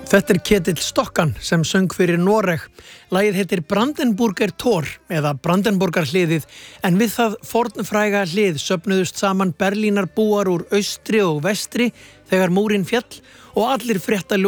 Þetta Ketill Stokkan sem söng fyrir Noreg. Lagið heitir Brandenburger Tor eða Brandenburgar hliðið en við það fornfræga hlið söfnuðust saman Berlínar búar úr austri og vestri þegar múrinn féll og allir frétta